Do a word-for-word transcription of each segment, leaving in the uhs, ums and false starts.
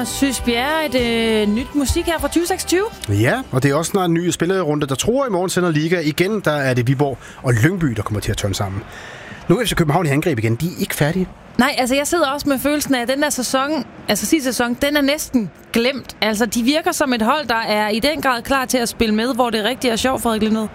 og Sys Bjerre, et øh, nyt musik her fra tyve seksogtyve. Ja, og det er også snart en ny spillerunde, der tror i morgen sender Liga. Igen, der er det Viborg og Lyngby, der kommer til at tørne sammen. Nu er F C København i angreb igen. De er ikke færdige. Nej, altså jeg sidder også med følelsen af, at den der sæson, altså sidste sæson, den er næsten glemt. Altså de virker som et hold, der er i den grad klar til at spille med, hvor det er rigtig er sjovt, Frederik Lindet.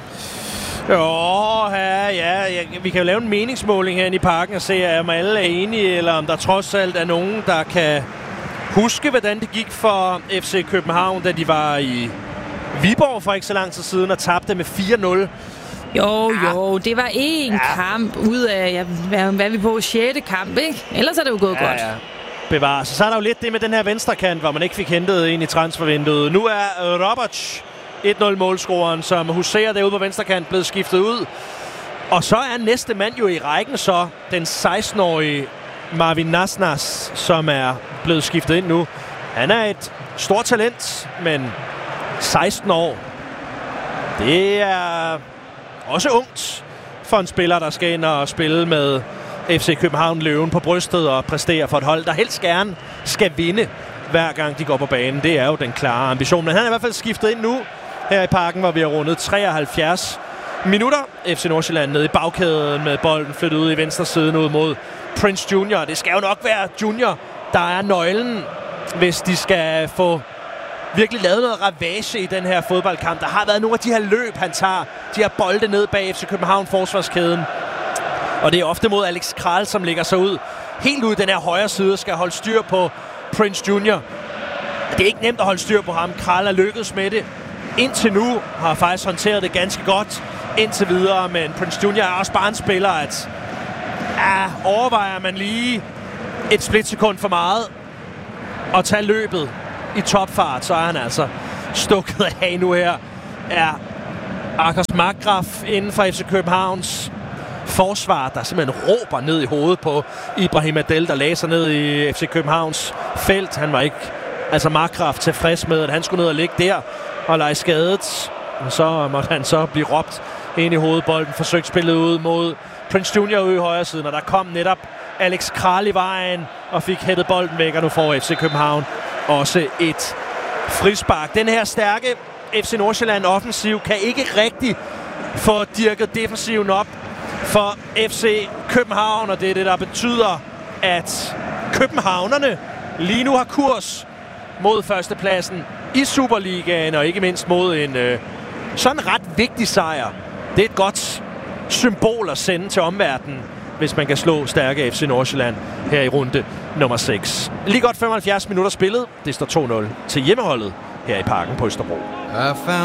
Jo, ja, ja, ja, vi kan jo lave en meningsmåling herinde i parken og se, om alle er enige, eller om der trods alt er nogen, der kan huske, hvordan det gik for F C København, da de var i Viborg for ikke så lang tid siden og tabte med fire nul. Jo, jo, det var én ja. kamp ud af, ja, hvad, hvad er vi på, sjette kamp, ikke? Ellers er det jo gået ja, godt. Ja. Bevares. Så er der jo lidt det med den her venstrekant, hvor man ikke fik hentet en i transfervinduet. Nu er Roberts et nul målscoreren, som huserer derude på venstrekant, blevet skiftet ud. Og så er næste mand jo i rækken så den seksten-årige Marvin Nasnas, som er blevet skiftet ind nu. Han er et stort talent, men seksten år. Det er også ungt for en spiller, der skal ind og spille med F C København Løven på brystet og præstere for et hold, der helst gerne skal vinde hver gang de går på banen. Det er jo den klare ambition. Men han er i hvert fald skiftet ind nu her i parken, hvor vi har rundet treoghalvfjerds minutter. F C Nordsjælland nede i bagkæden med bolden flyttet ud i venstre siden ud mod Prince Junior. Det skal jo nok være Junior, der er nøglen, hvis de skal få virkelig lavet noget ravage i den her fodboldkamp. Der har været nogle af de her løb, han tager. De her bolde ned bag F C København forsvarskæden. Og det er ofte mod Alex Kral, som lægger sig ud helt ud i den her højre side og skal holde styr på Prince Junior. Det er ikke nemt at holde styr på ham. Kral er lykkedes med det. Indtil nu har faktisk håndteret det ganske godt indtil videre, men Prince Junior er også bare en spiller, at ja, overvejer man lige et splitsekund for meget at tage løbet i topfart, så er han altså stukket af nu her. Er Akers Markgraf inden for F C Københavns forsvar, der simpelthen råber ned i hovedet på Ibrahim Adel, der lagde sig ned i F C Københavns felt. Han var ikke, altså Markgraf, tilfreds med, at han skulle ned og ligge der og lege skadet. Og så måtte han så blive råbt ind i hovedbolden, forsøgt spillet ud mod Prince Junior ude i højre siden, og der kom netop Alex Kral i vejen og fik hættet bolden væk, og nu får F C København også et frispark. Den her stærke F C Nordsjælland offensiv kan ikke rigtig få dirket defensiven op for F C København, og det er det, der betyder, at københavnerne lige nu har kurs mod førstepladsen i Superligaen, og ikke mindst mod en øh, sådan ret vigtig sejr. Det er et godt symbol at sende til omverdenen, hvis man kan slå stærke F C Nordsjælland her i runde nummer seks. Lige godt femoghalvfjerds minutter spillet. Det står to nul til hjemmeholdet her i parken på Østerbro.